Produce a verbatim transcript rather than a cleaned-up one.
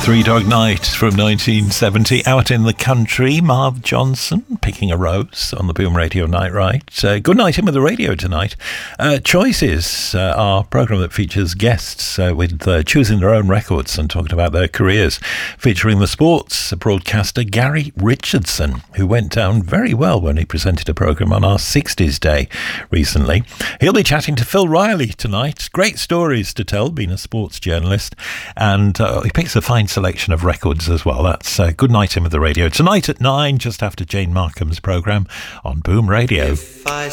Three Dog Night from nineteen seventy. Out in the Country, Marv Johnson picking a rose on the Boom Radio Night Right. Uh, good night in with the radio tonight. Uh, Choices, uh, our programme that features guests uh, with uh, choosing their own records and talking about their careers, featuring the sports broadcaster Gary Richardson, who went down very well when he presented a programme on our sixties Day recently. He'll be chatting to Phil Riley tonight. Great stories to tell, being a sports journalist, and uh, he picks a fine selection of records as well. That's uh, Good Night in with the radio tonight at nine, just after Jane Markham's programme on Boom Radio. If I